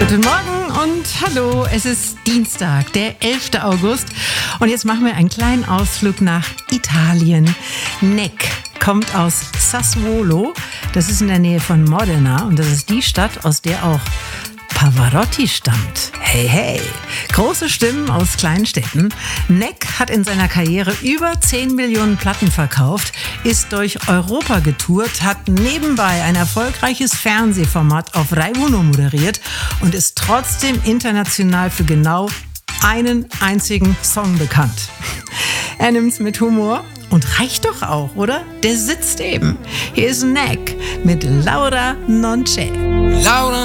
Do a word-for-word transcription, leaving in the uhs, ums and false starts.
Guten Morgen und hallo, es ist Dienstag, der elfte August und jetzt machen wir einen kleinen Ausflug nach Italien. Neck kommt aus Sassuolo, das ist in der Nähe von Modena und das ist die Stadt, aus der auch Pavarotti stammt. Hey, hey, große Stimmen aus kleinen Städten. Neck hat in seiner Karriere über zehn Millionen Platten verkauft, ist durch Europa getourt, hat nebenbei ein erfolgreiches Fernsehformat auf Rai Uno moderiert und ist trotzdem international für genau einen einzigen Song bekannt. Er nimmt's mit Humor und reicht doch auch, oder? Der sitzt eben. Hier ist Neck mit Laura Non C'è. Laura